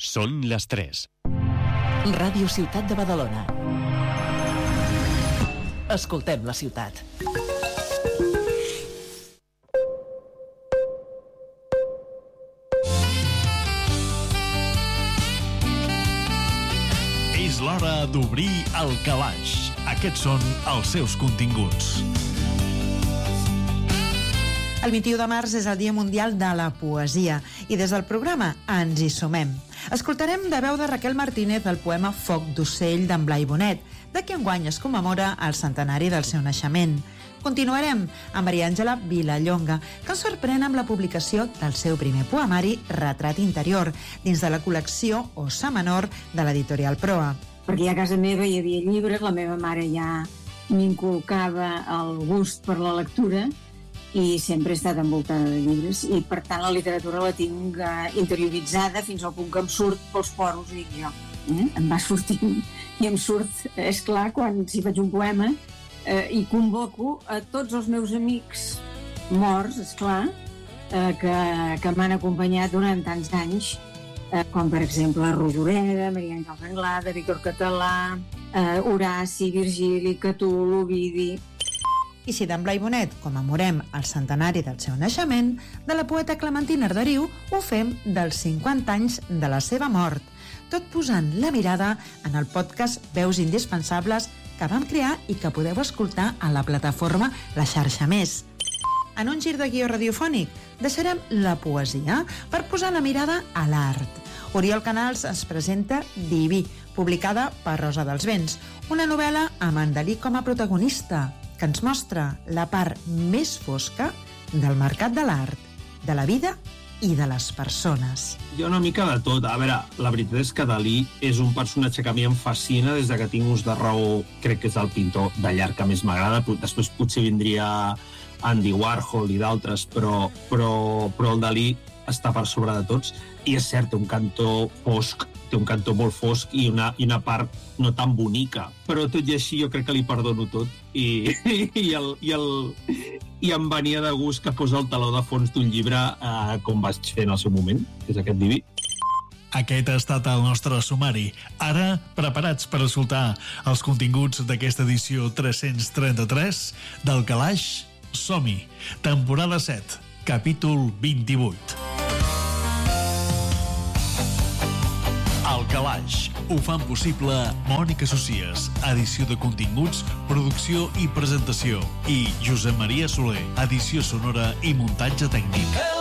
Són les 3. Ràdio Ciutat de Badalona. Escoltem la ciutat. És l'hora d'obrir el calaix. Aquests són els seus continguts. El 21 de març és el Dia Mundial de la Poesia i des del programa ens hi sumem. Escoltarem de veu de Raquel Martínez el poema Foc d'ocell d'en Blai Bonet, de qui enguany es commemora el centenari del seu naixement. Continuarem amb Maria Àngela Vilallonga, que ens sorprèn amb la publicació del seu primer poemari Retrat interior, dins de la col·lecció Ossa Menor de l'editorial Proa. Perquè a casa meva hi havia llibres, la meva mare ja m'inculcava el gust per la lectura i sempre he estat envoltada de llibres i per tant la literatura la tinc interioritzada fins al punt que em surt pels poros, dic jo. Em va sortint i em surt, és clar, quan si faig un poema i convoco a tots els meus amics morts, és clar, que m'han acompanyat durant tants anys, com per exemple Rodoreda, Maria Àngels Anglada, Víctor Català, Horaci, Virgili, Catull, Ovidi. I si d'en Blai Bonet commemorem el centenari del seu naixement, de la poeta Clementina Arderiu ho fem dels 50 anys de la seva mort, tot posant la mirada en el podcast Veus Indispensables que vam crear i que podeu escoltar a la plataforma La Xarxa Més. En un gir de guió radiofònic deixarem la poesia per posar la mirada a l'art. Oriol Canals ens presenta Diví, publicada per Rosa dels Vents, una novel·la amb en Dalí com a protagonista, que ens mostra la part més fosca del mercat de l'art, de la vida i de les persones. Hi ha una mica de tot. A veure, la veritat és que Dalí és un personatge que a mi em fascina des de que tinc ús de raó. Crec que és el pintor de llarg que més m'agrada. Després potser vindria Andy Warhol i d'altres, però el Dalí està per sobre de tots. I és cert, té un cantó fosc, té un cantó molt fosc i una part no tan bonica, però tot i així jo crec que li perdono tot i em venia de gust que fos el taló de fons d'un llibre com vaig fer en el seu moment, que és aquest Diví. Aquest ha estat el nostre sumari. Ara, preparats per escoltar els continguts d'aquesta edició 333 del Calaix, som-hi! Temporada 7, capítol 28. El Calaix. Ho fan possible Mònica Socies, edició de continguts, producció i presentació, i Josep Maria Soler, edició sonora i muntatge tècnic.